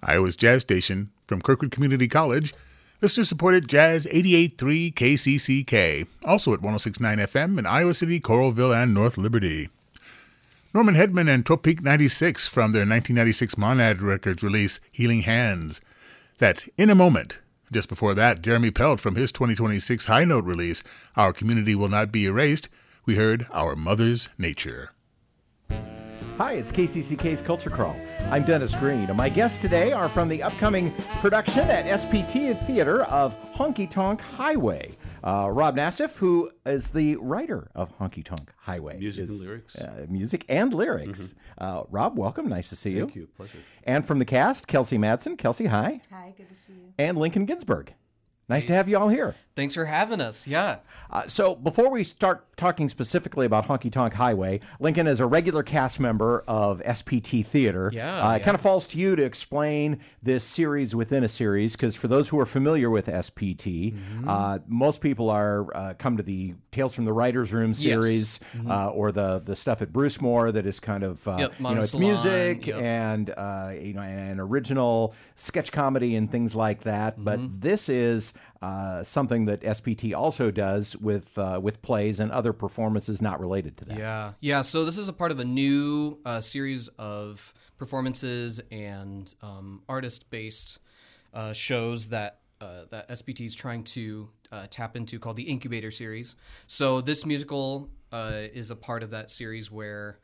Iowa's Jazz Station from Kirkwood Community College. Listener-supported Jazz 88.3 KCCK, also at 106.9 FM in Iowa City, Coralville, and North Liberty. Norman Hedman and Tropique 96 from their 1996 Monad Records release, Healing Hands. That's In a Moment. Just before that, Jeremy Pelt from his 2026 High Note release, Our Community Will Not Be Erased, we heard Our Mother's Nature. Hi, it's KCCK's Culture Crawl. I'm Dennis Green, and my guests today are from the upcoming production at SPT Theater of Honky Tonk Highway. Rob Nassif, who is the writer of Honky Tonk Highway. Music and lyrics. Music and lyrics. Rob, welcome. Nice to see you. Thank you. Pleasure. And from the cast, Kelsey Madsen. Kelsey, hi. Hi, good to see you. And Lincoln Ginsberg. Nice to have you all here. Thanks for having us. Yeah. So before we start talking specifically about Honky Tonk Highway, Lincoln is a regular cast member of SPT Theater. It kind of falls to you to explain this series within a series, because for those who are familiar with SPT, most people are come to the Tales from the Writers' Room series, or the stuff at Bruce Moore that is kind of it's music and and original sketch comedy and things like that. But this is something that SPT also does with plays and other performances not related to that. Yeah. So this is a part of a new series of performances and artist-based shows that SPT is trying to tap into, called the Incubator Series. So this musical is a part of that series where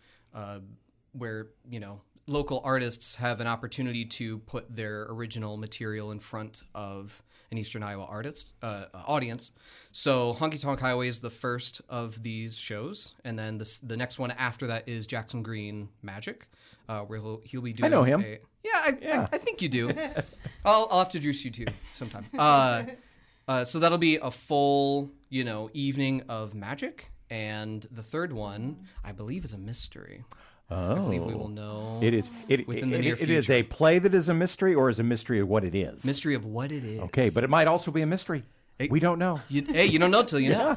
local artists have an opportunity to put their original material in front of an Eastern Iowa audience. So Honky Tonk Highway is the first of these shows, and then the next one after that is Jackson Green Magic, where he'll be doing. I know him. I think you do. I'll have to introduce you to sometime. So that'll be a full evening of magic, and the third one I believe is a mystery. I believe we will know. Within the near future. It is a play that is a mystery, or is a mystery of what it is? Mystery of what it is. Okay, but it might also be a mystery. We don't know. You don't know till you know.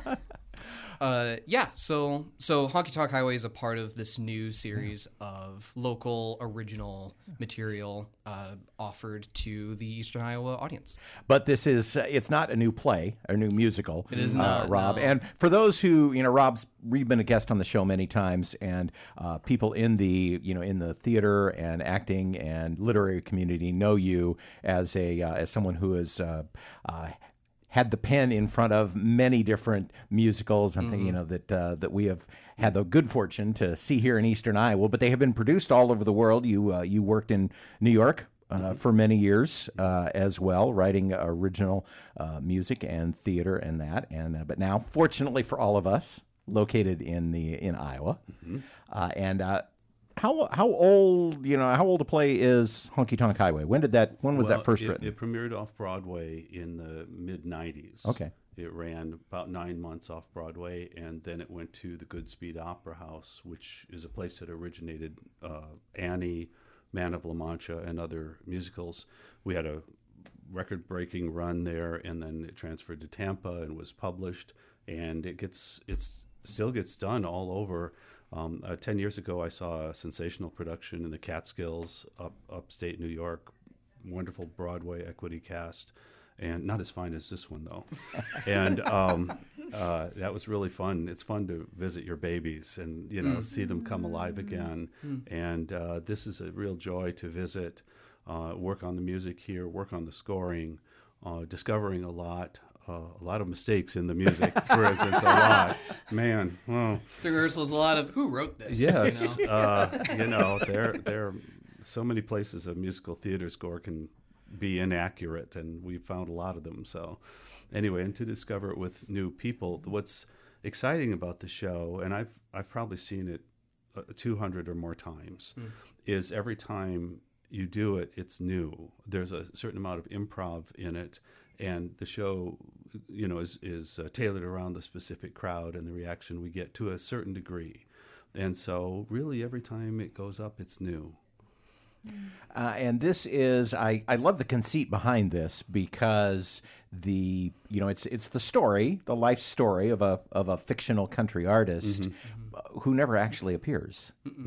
So Honky Tonk Highway is a part of this new series of local original material offered to the Eastern Iowa audience. But this is, it's not a new play, or a new musical. It is not, Rob. No. And for those who, we've been a guest on the show many times, and people in the, in the theater and acting and literary community know you as someone who is, had the pen in front of many different musicals. I'm thinking, that we have had the good fortune to see here in Eastern Iowa, but they have been produced all over the world. You worked in New York for many years as well, writing original music and theater and that. And but now, fortunately for all of us, located in Iowa, How old a play is Honky Tonk Highway? When was that first written? It premiered off Broadway in the mid-'90s. Okay. It ran about 9 months off Broadway, and then it went to the Goodspeed Opera House, which is a place that originated Annie, Man of La Mancha, and other musicals. We had a record-breaking run there, and then it transferred to Tampa and was published, and it still gets done all over. 10 years ago, I saw a sensational production in the Catskills, upstate New York. Wonderful Broadway equity cast, and not as fine as this one, though. And that was really fun. It's fun to visit your babies and see them come alive again. And this is a real joy to visit, work on the music here, work on the scoring, discovering a lot of mistakes in the music, for instance, a lot. Man, well. The rehearsal is a lot of who wrote this. Yes. There are so many places a musical theater score can be inaccurate, and we found a lot of them. So anyway, and to discover it with new people, what's exciting about the show, and I've probably seen it 200 or more times, is every time you do it, it's new. There's a certain amount of improv in it, and the show, is tailored around the specific crowd and the reaction we get to a certain degree. And so really every time it goes up, it's new. And this is, I love the conceit behind this, because it's the story, the life story of a fictional country artist who never actually appears. No.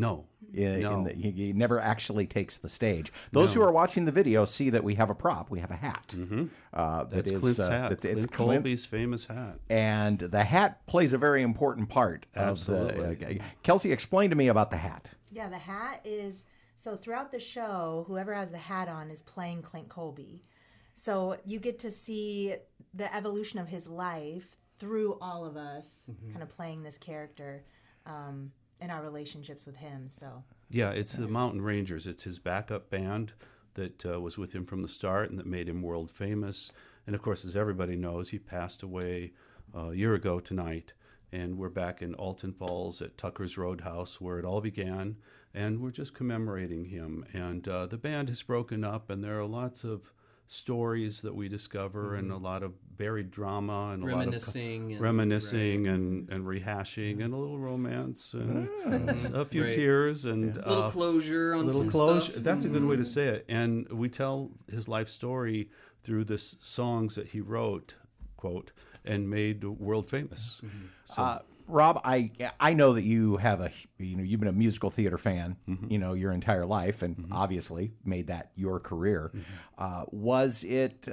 He never actually takes the stage. Those who are watching the video see that we have a prop. We have a hat. That's Clint's hat. It's Clint Colby's famous hat. And the hat plays a very important part. Absolutely. Kelsey, explain to me about the hat. Yeah, the hat is... So throughout the show, whoever has the hat on is playing Clint Colby. So you get to see the evolution of his life through all of us, kind of playing this character in our relationships with him. So yeah, it's the Mountain Rangers. It's his backup band that was with him from the start and that made him world famous. And of course, as everybody knows, he passed away a year ago tonight. And we're back in Alton Falls at Tucker's Roadhouse, where it all began. And we're just commemorating him. And the band has broken up, and there are lots of stories that we discover, and a lot of buried drama, and reminiscing and rehashing, and a little romance, and a few tears, and a little closure on little some closure. stuff. That's a good way to say it. And we tell his life story through this songs that he wrote, quote, and made world famous. So, Rob, I know that you have you've been a musical theater fan, your entire life, and obviously made that your career. Was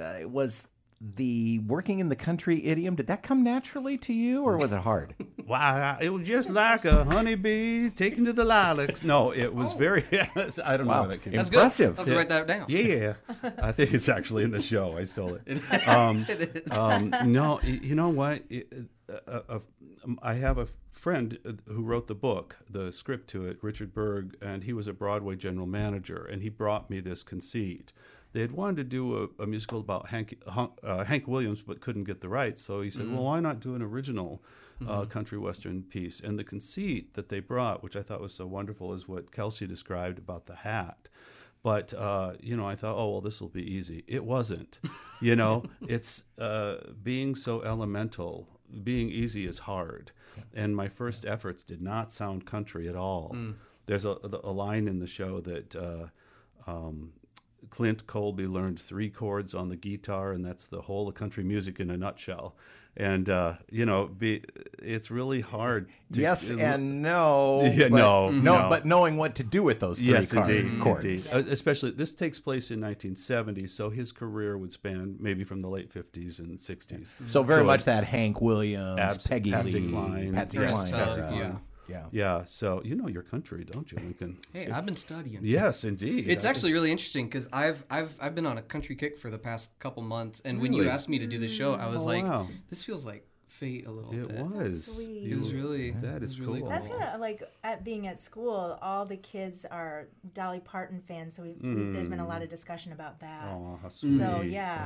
the working in the country idiom, did that come naturally to you, or was it hard? Why, it was just like a honeybee taken to the lilacs. No, it was very. I don't know where that came from. That's impressive. Good. I'll have to write that down. Yeah, I think it's actually in the show. I stole it. It is. No, you know what? I have a friend who wrote the book, the script to it, Richard Berg, and he was a Broadway general manager, and he brought me this conceit. They had wanted to do a musical about Hank Williams, but couldn't get the rights. So he said, well, why not do an original country western piece? And the conceit that they brought, which I thought was so wonderful, is what Kelsey described about the hat. But, I thought, oh, well, this will be easy. It wasn't. It's being so elemental. Being easy is hard. And my first efforts did not sound country at all. There's a line in the show that Clint Colby learned 3 chords on the guitar, and that's the whole of country music in a nutshell. And, it's really hard. Yes and no. Yeah, no. But knowing what to do with those 3 chords. Indeed. Especially, this takes place in 1970, so his career would span maybe from the late 50s and 60s. So very much that Hank Williams, Peggy Patsy Lee, Cline. Patsy Cline. Yeah, so you know your country, don't you, Lincoln? Hey, I've been studying. Yes, indeed. It's actually really interesting because I've been on a country kick for the past couple months, and when you asked me to do the show, I was this feels like fate a little bit. It was. It was really. That is really cool. That's kind of like being at school. All the kids are Dolly Parton fans, so there's been a lot of discussion about that. Oh, how sweet. So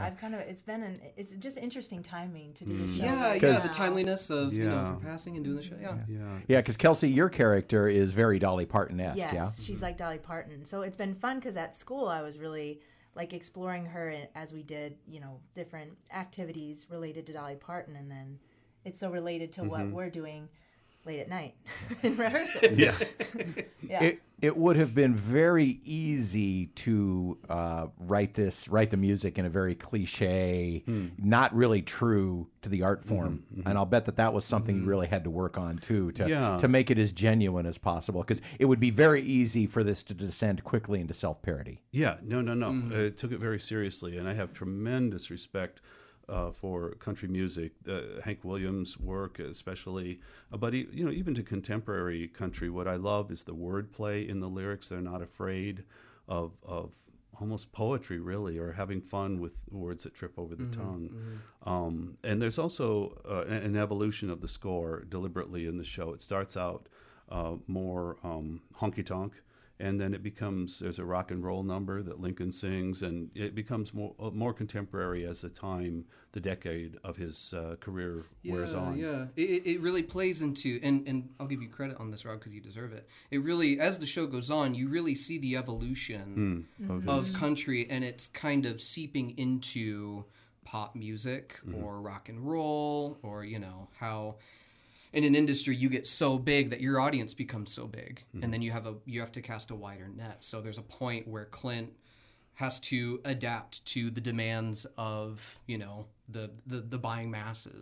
it's just interesting timing to do the show. Yeah, the timeliness of for passing and doing the show. Yeah, because Kelsey, your character is very Dolly Parton-esque. Yes, she's like Dolly Parton. So it's been fun because at school I was really like exploring her as we did, different activities related to Dolly Parton, and then it's so related to what we're doing late at night in rehearsals. Yeah. It would have been very easy to write the music in a very cliche, not really true to the art form. And I'll bet that was something you really had to work on too, to make it as genuine as possible, because it would be very easy for this to descend quickly into self-parody. Yeah, no. I took it very seriously, and I have tremendous respect for country music, Hank Williams' work especially, but even to contemporary country, what I love is the wordplay in the lyrics. They're not afraid of almost poetry, really, or having fun with words that trip over the tongue. And there's also an evolution of the score deliberately in the show. It starts out more honky-tonk, and then there's a rock and roll number that Lincoln sings, and it becomes more contemporary as the decade of his career wears on. Yeah, it really plays into, and I'll give you credit on this, Rob, because you deserve it. It really, as the show goes on, you really see the evolution of country, and it's kind of seeping into pop music or rock and roll, or how in an industry you get so big that your audience becomes so big, and then you have to cast a wider net. So there's a point where Clint has to adapt to the demands of the buying masses.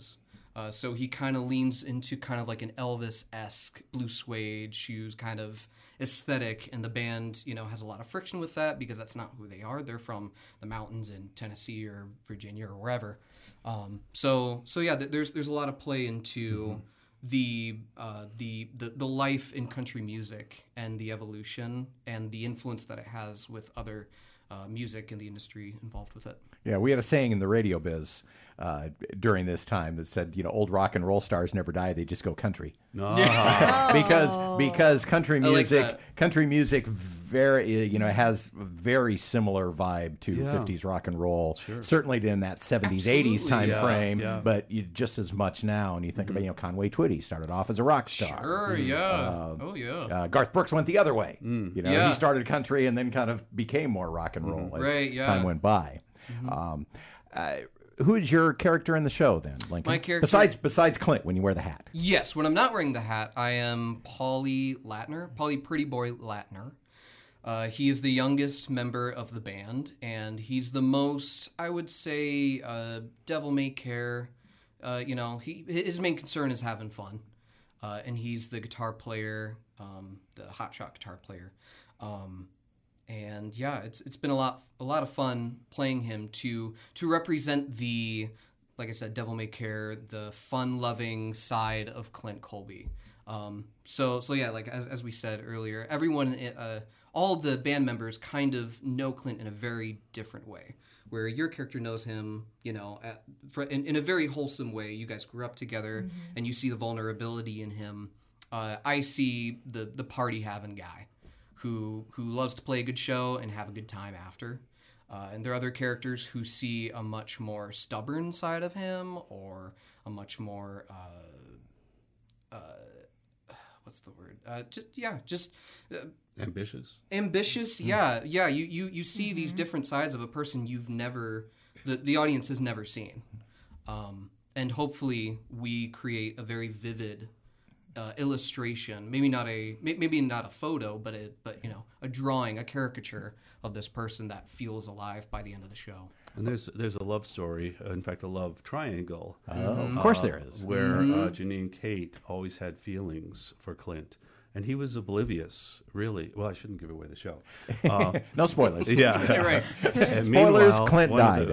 So he kind of leans into kind of like an Elvis-esque blue suede shoes kind of aesthetic, and the band, has a lot of friction with that because that's not who they are. They're from the mountains in Tennessee or Virginia or wherever. So yeah, there's a lot of play into the life in country music and the evolution and the influence that it has with other music and the industry involved with it. Yeah, we had a saying in the radio biz during this time that said, old rock and roll stars never die; they just go country. Because country music very has a very similar vibe to 50s rock and roll. Sure. Certainly in that 70s, 80s time frame, but just as much now. And you think about Conway Twitty started off as a rock star. Sure, yeah. Garth Brooks went the other way. He started country and then kind of became more rock and roll as time went by. Who is your character in the show then, Lincoln? My character, besides Clint, when you wear the hat. Yes, when I'm not wearing the hat, I am Paulie Pretty Boy Latner. He is the youngest member of the band, and he's the most, I would say, devil may care. His main concern is having fun, and he's the guitar player, the hotshot guitar player. And yeah, it's been a lot of fun playing him to represent the, like I said, devil may care, the fun-loving side of Clint Colby. So yeah, like as we said earlier, everyone, all the band members kind of know Clint in a very different way. Where your character knows him, in a very wholesome way. You guys grew up together, and you see the vulnerability in him. I see the party having guy. Who loves to play a good show and have a good time after. And there are other characters who see a much more stubborn side of him, or a much more, what's the word? Just ambitious. Ambitious, yeah. You see these different sides of a person the audience has never seen. And hopefully we create a very vivid illustration, maybe not a photo, but a drawing, a caricature of this person that feels alive by the end of the show. And there's a love story, in fact, a love triangle. Of course there is. Where Janine Kate always had feelings for Clint. And he was oblivious, really. Well, I shouldn't give away the show. No spoilers. Yeah. Right. And spoilers, Clint died.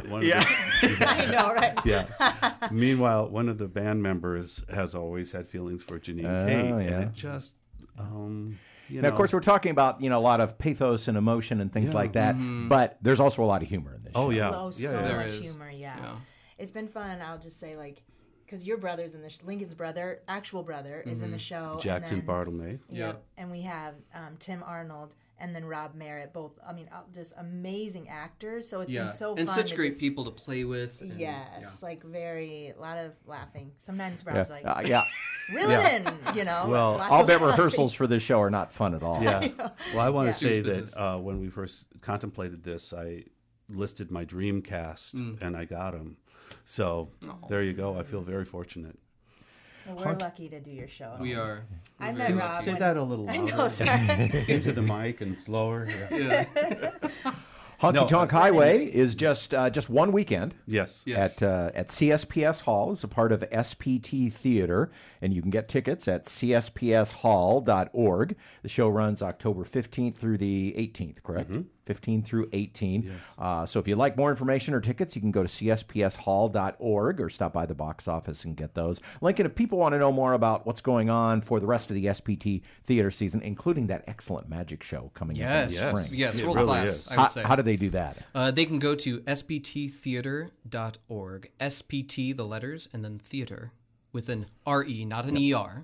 I know, right? Yeah. Meanwhile, one of the band members has always had feelings for Janine Kate. Yeah. And it just, Now, of course, we're talking about, a lot of pathos and emotion and things like that. But there's also a lot of humor in this show. Oh, yeah. Oh, so There much is. humor, yeah. It's been fun. I'll just say, because your brother's in Lincoln's brother, actual brother, is in the show. Jackson and then, Bartlemay. Yeah. And we have Tim Arnold and then Rob Merritt, both, just amazing actors. So it's been so fun. And such great people to play with. And, Yes, a lot of laughing. Sometimes Rob's reel Yeah. it in, Well, lots all of band laughing. rehersals for this show are not fun at all. Yeah. Well, I want to say Serious that when we first contemplated this, I listed my dream cast, and I got them. So there you go. I feel very fortunate. Well, we're lucky to do your show. We are. I met Rob. Say that a little louder. I know, sorry. Into the mic and slower. Yeah. Honky Tonk Highway is just 1 weekend. Yes. Yes. At CSPS Hall. It's a part of SPT Theater, and you can get tickets at cspshall.org. The show runs October 15th through the 18th, correct? 15 through 18. Yes. So if you'd like more information or tickets, you can go to cspshall.org or stop by the box office and get those. Lincoln, if people want to know more about what's going on for the rest of the SPT Theater season, including that excellent magic show coming up in the spring. Yes, It world really class, is. I would say. How do they do that? They can go to spttheater.org. SPT, the letters, and then theater with an R-E, not an E-R.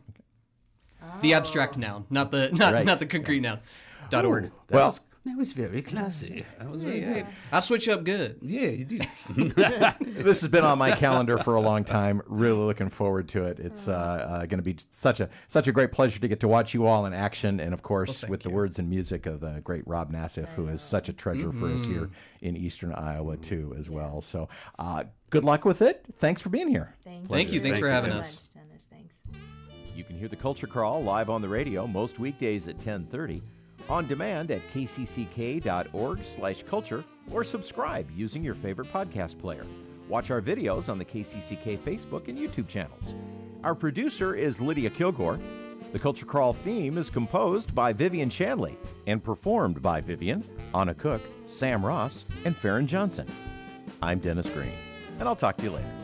The abstract noun, not the concrete noun. .org. That was very classy. That was very Hey, I switch up good. Yeah, you did. This has been on my calendar for a long time. Really looking forward to it. It's going to be such a great pleasure to get to watch you all in action, and of course with the words and music of the great Rob Nassif, who is such a treasure for us here in Eastern Iowa too, as well. So good luck with it. Thanks for being here. Thank you. Thanks for having us. Dennis. Thanks. You can hear the Culture Crawl live on the radio most weekdays at 10:30. On demand at kcck.org/culture or subscribe using your favorite podcast player. Watch our videos on the KCCK Facebook and YouTube channels. Our producer is Lydia Kilgore. The Culture Crawl theme is composed by Vivian Shanley and performed by Vivian, Anna Cook, Sam Ross, and Farron Johnson. I'm Dennis Green, and I'll talk to you later.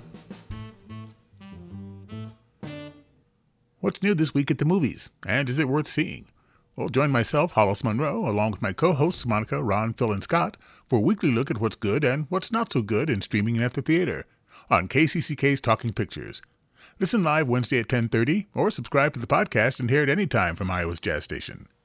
What's new this week at the movies, and is it worth seeing? Well, join myself, Hollis Monroe, along with my co-hosts Monica, Ron, Phil, and Scott, for a weekly look at what's good and what's not so good in streaming and at the theater on KCCK's Talking Pictures. Listen live Wednesday at 10:30, or subscribe to the podcast and hear it anytime from Iowa's Jazz Station.